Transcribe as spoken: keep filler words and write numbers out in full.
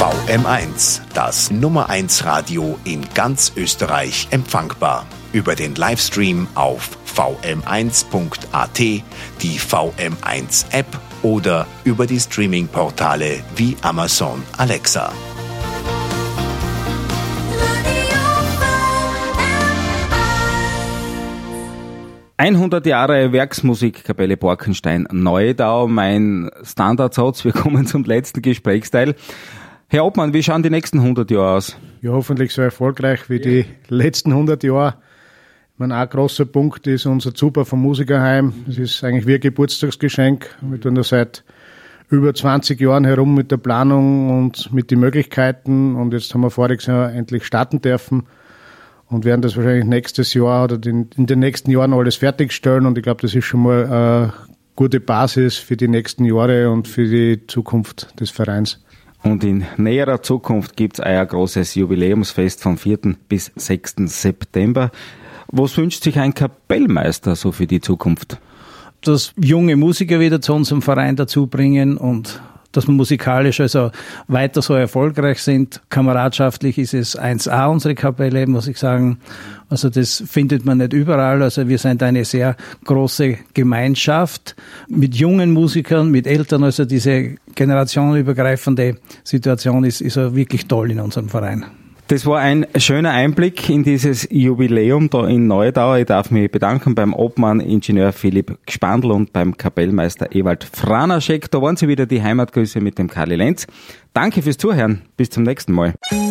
V M eins, das Nummer eins Radio in ganz Österreich empfangbar. Über den Livestream auf v m eins punkt a t, die V M eins App oder über die Streaming-Portale wie Amazon Alexa. hundert Jahre Werksmusik, Kapelle Borkenstein, Neudau, mein Standardsatz. Wir kommen zum letzten Gesprächsteil. Herr Obmann, wie schauen die nächsten hundert Jahre aus? Ja, hoffentlich so erfolgreich wie die letzten hundert Jahre. Ich meine, ein großer Punkt ist unser Zuber vom Musikerheim. Das ist eigentlich wie ein Geburtstagsgeschenk. Wir tun da seit über zwanzig Jahren herum mit der Planung und mit den Möglichkeiten. Und jetzt haben wir voriges Jahr endlich starten dürfen. Und werden das wahrscheinlich nächstes Jahr oder den, in den nächsten Jahren alles fertigstellen. Und ich glaube, das ist schon mal eine gute Basis für die nächsten Jahre und für die Zukunft des Vereins. Und in näherer Zukunft gibt es ein großes Jubiläumsfest vom vierten bis sechsten September. Was wünscht sich ein Kapellmeister so für die Zukunft? Dass junge Musiker wieder zu unserem Verein dazu bringen und dass wir musikalisch also weiter so erfolgreich sind. Kameradschaftlich ist es eins A, unsere Kapelle, muss ich sagen. Also das findet man nicht überall. Also wir sind eine sehr große Gemeinschaft mit jungen Musikern, mit Eltern. Also diese generationenübergreifende Situation ist, ist wirklich toll in unserem Verein. Das war ein schöner Einblick in dieses Jubiläum da in Neudau. Ich darf mich bedanken beim Obmann Ingenieur Philipp Gspandl und beim Kapellmeister Ewald Franaschek. Da waren Sie wieder, die Heimatgrüße mit dem Karli Lenz. Danke fürs Zuhören. Bis zum nächsten Mal.